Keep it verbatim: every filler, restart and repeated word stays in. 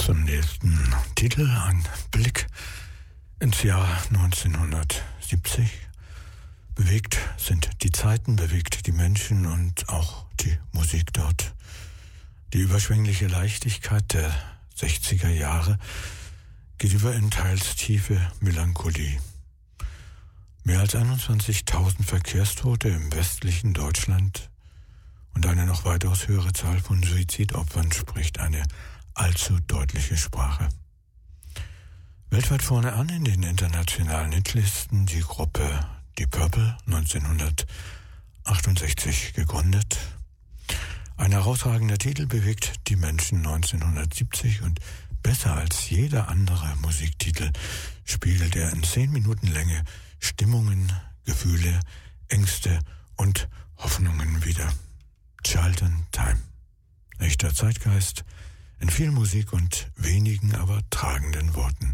Zum nächsten Titel ein Blick ins Jahr neunzehnhundertsiebzig. Bewegt sind die Zeiten, bewegt die Menschen und auch die Musik dort. Die überschwängliche Leichtigkeit der sechziger Jahre geht über in teils tiefe Melancholie. Mehr als einundzwanzigtausend Verkehrstote im westlichen Deutschland und eine noch weitaus höhere Zahl von Suizidopfern spricht eine allzu deutliche Sprache. Weltweit vorne an in den internationalen Hitlisten die Gruppe Deep Purple, neunzehnhundertachtundsechzig gegründet. Ein herausragender Titel bewegt die Menschen neunzehnhundertsiebzig und besser als jeder andere Musiktitel spiegelt er in zehn Minuten Länge Stimmungen, Gefühle, Ängste und Hoffnungen wider. Child in Time. Echter Zeitgeist in viel Musik und wenigen, aber tragenden Worten.